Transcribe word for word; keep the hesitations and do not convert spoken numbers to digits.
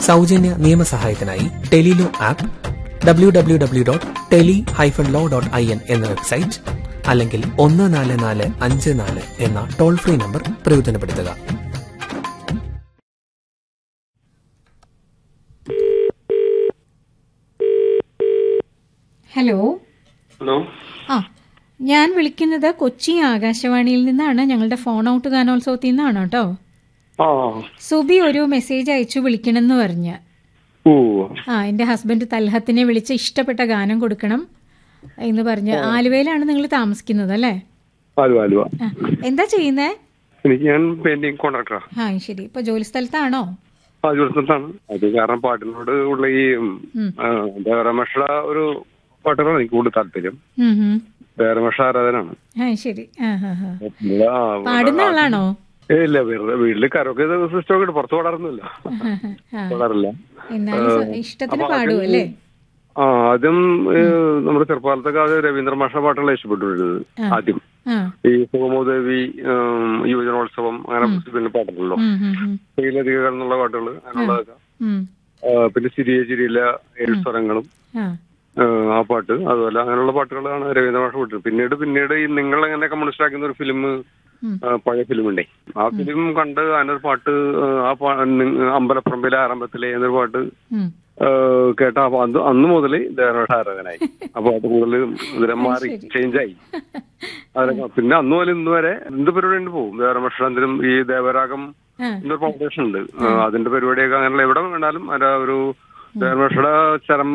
സൗജന്യ നിയമസഹായത്തിനായി Tele-Law app, W W W dot tele hyphen law dot I N എന്ന website, അല്ലെങ്കിൽ ഒന്ന് നാല് നാല് അഞ്ച് നാല് എന്ന ടോൾ ഫ്രീ നമ്പർ പ്രയോജനപ്പെടുത്തുക. ഹലോ. ഹലോ. ആ, ഞാൻ വിളിക്കുന്നത് കൊച്ചി ആകാശവാണിയിൽ നിന്നാണ്. ഞങ്ങളുടെ ഫോൺ ഔട്ട് ഗാനോത്സവത്തിൽ നിന്നാണ് കേട്ടോ. സുബി ഒരു മെസ്സേജ് അയച്ചു വിളിക്കണമെന്ന് പറഞ്ഞ്. ആ, എന്റെ ഹസ്ബൻഡ് തൽഹത്തിനെ വിളിച്ച് ഇഷ്ടപ്പെട്ട ഗാനം കൊടുക്കണം എന്ന് പറഞ്ഞ്. ആലുവയിലാണ് നിങ്ങൾ താമസിക്കുന്നത് അല്ലേ? എന്താ ചെയ്യുന്നേ? ഞാൻ പെയിന്റിംഗ് കോൺട്രാക്ടറാ. ആ, ശരി. ഇപ്പൊ ജോലി സ്ഥലത്താണോ? ആ, ജോലി സ്ഥലത്താണ്. അത് കാരണം പാട്ടിനോട് ഉള്ള ഈ രമേഷ ഒരു പാട്ടുകളാണ് എനിക്ക് കൂടുതൽ താല്പര്യം. രമേഷ ആരാധനാണ്. ശരി. പാടുന്ന ആളാണോ? ഇല്ല, വെറുതെ വീട്ടില് കരോക്കെ സിസ്റ്റം ഒക്കെ പുറത്ത് പാടാറൊന്നുമില്ല. പാടാറില്ല. ഇഷ്ടത്തിന് പാടുവല്ലേ? ആ, ആദ്യം നമ്മുടെ ചെറുപ്പകാലത്തൊക്കെ അത് രവീന്ദ്ര മാഷ പാട്ടുകളെ ഇഷ്ടപ്പെട്ടുവരുന്നത്. ആദ്യം ഈ സുഗമോദേവി, യുവജനോത്സവം, അങ്ങനെ പിന്നെ പാട്ടുണ്ടല്ലോ, ശ്രീലതിക എന്നുള്ള പാട്ടുകൾ, അങ്ങനെയുള്ളതൊക്കെ. പിന്നെ ചിരിയ ചിരിയില്ല ഏഴ് സ്വരങ്ങളും ആ പാട്ട്, അതുപോലെ അങ്ങനെയുള്ള പാട്ടുകളാണ് രവീന്ദ്ര മാഷ പാട്ട്. പിന്നീട് പിന്നീട് ഈ നിങ്ങൾ എങ്ങനെ കമ്മ്യൂണിസ്റ്റ് ആക്കുന്ന ഒരു ഫിലിം, പഴയ ഫിലിമുണ്ടേ, ആ ഫിലിം കണ്ട് അതിനൊരു പാട്ട്, ആ അമ്പലപ്പറമ്പിലെ ആരംഭത്തിലെ എന്നൊരു പാട്ട് കേട്ട അന്ന് അന്ന് മുതൽ ദേവരാജ ആരാധനായി. അപ്പൊ അത് കൂടുതൽ മാറി ചേഞ്ചായി. അതൊക്കെ പിന്നെ അന്ന് മുതൽ ഇന്ന് വരെ എന്ത് പരിപാടി പോകും. ദേവരാജനും ഈ ദേവരാഗം എന്നൊരു ഫൗണ്ടേഷൻ ഉണ്ട്, അതിന്റെ പരിപാടിയൊക്കെ അങ്ങനെയുള്ള എവിടെ വേണാലും ഒരു ദേവരാജയുടെ ചരം